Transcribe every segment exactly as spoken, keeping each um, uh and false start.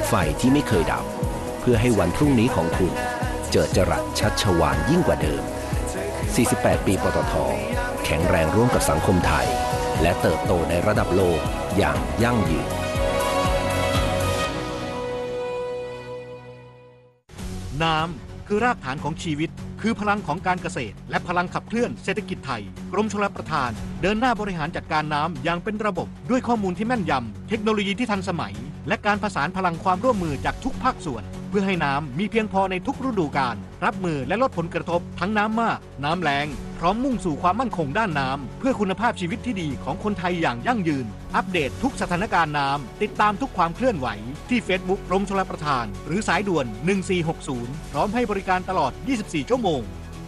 ไฟที่ไม่เคยดับเพื่อให้วันพรุ่งนี้ของคุณเจิดจรัสชัชวาลยิ่งกว่าเดิมสี่สิบแปดปีปตท.แข็งแรงร่วมกับสังคมไทยและเติบโตในระดับโลกอย่างยั่งยืนน้ำคือรากฐานของชีวิตคือพลังของการเกษตรและพลังขับเคลื่อนเศรษฐกิจไทยกรมชลประทานเดินหน้าบริหารจัดการน้ำอย่างเป็นระบบด้วยข้อมูลที่แม่นยำเทคโนโลยีที่ทันสมัยและการผสานพลังความร่วมมือจากทุกภาคส่วนเพื่อให้น้ำมีเพียงพอในทุกฤดูกาลรับมือและลดผลกระทบทั้งน้ำมากน้ำแล้งพร้อมมุ่งสู่ความมั่นคงด้านน้ำเพื่อคุณภาพชีวิตที่ดีของคนไทยอย่างยั่งยืนอัปเดตทุกสถานการณ์น้ำติดตามทุกความเคลื่อนไหวที่ Facebook กรมชลประทานหรือสายด่วนหนึ่งสี่หกศูนย์พร้อมให้บริการตลอดยี่สิบสี่ชั่วโมง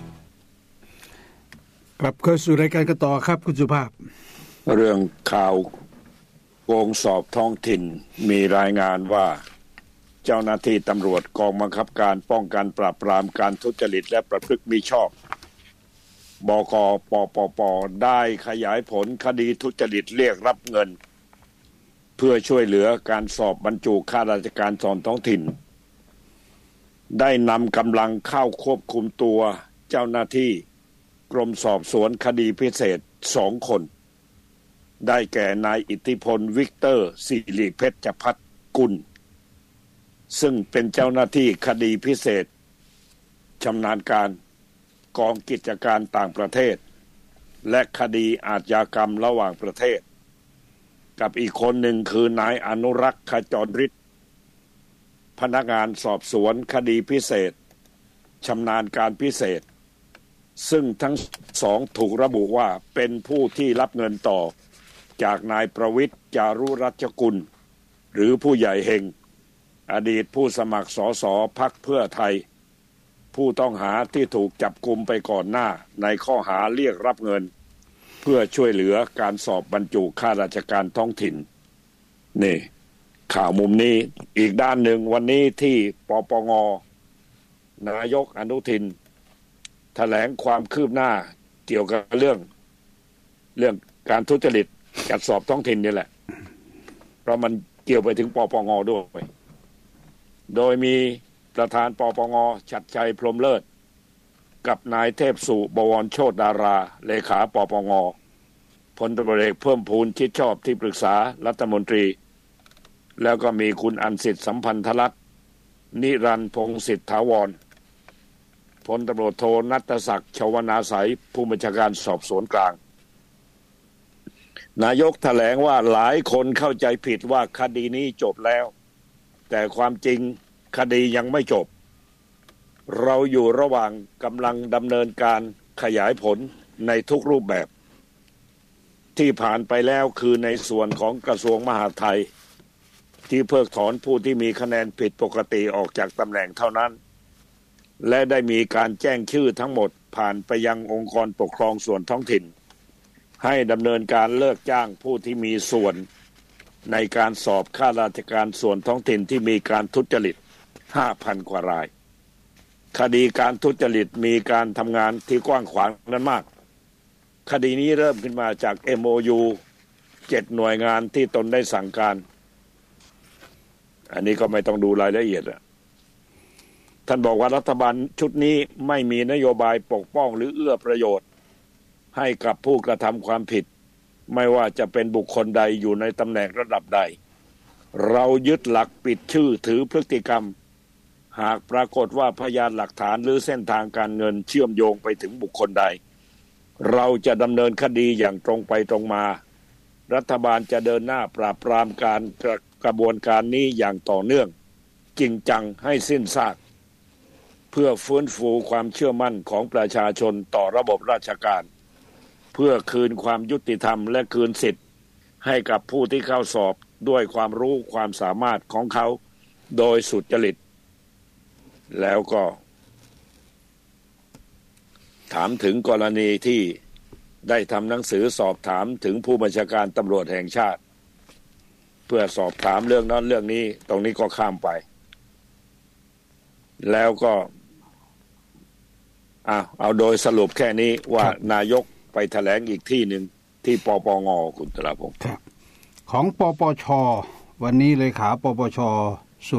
กลับเข้าสู่รายการกันต่อครับคุณสุภาพเรื่องข่าวโกงสอบท้องถิ่นมีรายงานว่าเจ้าหน้าที่ตำรวจกองบังคับการป้องกันปราบปรามการทุจริตและประพฤติมิชอบบก.ปปป.ได้ขยายผลคดีทุจริตเรียกรับเงินเพื่อช่วยเหลือการสอบบรรจุข้าราชการส่วนท้องถิ่นได้นำกำลังเข้าควบคุมตัวเจ้าหน้าที่กรมสอบสวนคดีพิเศษสองคนได้แก่นายอิทธิพลวิกเตอร์สิริเพชรพัฒน์กุลซึ่งเป็นเจ้าหน้าที่คดีพิเศษชำนาญการกองกิจการต่างประเทศและคดีอาชญากรรมระหว่างประเทศกับอีกคนหนึ่งคือนายอนุรักษ์ขจรฤทธิ์พนักงานสอบสวนคดีพิเศษชำนาญการพิเศษซึ่งทั้งสองถูกระบุว่าเป็นผู้ที่รับเงินต่อจากนายประวิตรจารุรัชกุลหรือผู้ใหญ่เฮงอดีตผู้สมัครสสพรรคเพื่อไทยผู้ต้องหาที่ถูกจับกุมไปก่อนหน้าในข้อหาเรียกรับเงินเพื่อช่วยเหลือการสอบบรรจุข้าราชการท้องถิ่นนี่ข่าวมุมนี้อีกด้านหนึ่งวันนี้ที่ปปง.นายกอนุทินแถลงความคืบหน้าเกี่ยวกับเรื่องเรื่องการทุจริตจัดสอบท้องถิ่นนี่แหละเพราะมันเกี่ยวไปถึงปปง.ด้วยโดยมีประธานปปง.ชัดชัยพรหมเลิศกับนายเทพสุบวรโชติดาราเลขาปปง.พลตำรวจเอกเพิ่มพูนชิดชอบที่ปรึกษารัฐมนตรีแล้วก็มีคุณอันสิทธิ์สัมพันธรัตน์นิรันดร์พงษ์สิทธาวรพลตำรวจโทณัฐศักดิ์ชวนาสัยผู้บัญชาการสอบสวนกลางนายกแถลงว่าหลายคนเข้าใจผิดว่าคดีนี้จบแล้วแต่ความจริงคดียังไม่จบเราอยู่ระหว่างกำลังดำเนินการขยายผลในทุกรูปแบบที่ผ่านไปแล้วคือในส่วนของกระทรวงมหาดไทยที่เพิกถอนผู้ที่มีคะแนนผิดปกติออกจากตำแหน่งเท่านั้นและได้มีการแจ้งชื่อทั้งหมดผ่านไปยังองค์กรปกครองส่วนท้องถิ่นให้ดำเนินการเลิกจ้างผู้ที่มีส่วนในการสอบข้าราชการส่วนท้องถิ่นที่มีการทุจริต ห้าพัน กว่ารายคดีการทุจริตมีการทำงานที่กว้างขวางนั้นมากคดีนี้เริ่มขึ้นมาจาก เอ็ม โอ ยู เจ็ดหน่วยงานที่ตนได้สั่งการอันนี้ก็ไม่ต้องดูรายละเอียดอะท่านบอกว่ารัฐบาลชุดนี้ไม่มีนโยบายปกป้องหรือเอื้อประโยชน์ให้กับผู้กระทำความผิดไม่ว่าจะเป็นบุคคลใดอยู่ในตำแหน่งระดับใดเรายึดหลักปิดชื่อถือพฤติกรรมหากปรากฏว่าพยานหลักฐานหรือเส้นทางการเงินเชื่อมโยงไปถึงบุคคลใดเราจะดำเนินคดีอย่างตรงไปตรงมารัฐบาลจะเดินหน้าปราบปรามการกระบวนการนี้อย่างต่อเนื่องจริงจังให้สิ้นซากเพื่อฟื้นฟูความเชื่อมั่นของประชาชนต่อระบบราชการเพื่อคืนความยุติธรรมและคืนสิทธิ์ให้กับผู้ที่เข้าสอบด้วยความรู้ความสามารถของเขาโดยสุจริตแล้วก็ถามถึงกรณีที่ได้ทำหนังสือสอบถามถึงผู้บัญชาการตำรวจแห่งชาติเพื่อสอบถามเรื่องนั้นเรื่องนี้ตรงนี้ก็ข้ามไปแล้วก็อ่ะเอาโดยสรุปแค่นี้ว่านายกไปแถลงอีกที่หนึ่งที่ปปง.คุณตราพงศ์ของปปช.วันนี้เลขาปปช.เ